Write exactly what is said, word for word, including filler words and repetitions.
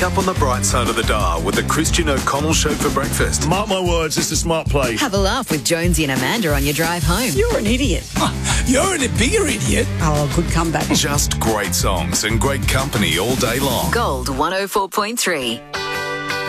Up on the bright side of the dial with the Christian O'Connell Show for breakfast. Mark my words, it's a smart play. Have a laugh with Jonesy and Amanda on your drive home. You're an idiot. You're a bigger idiot. Oh, good comeback. Just great songs and great company all day long. Gold one oh four point three.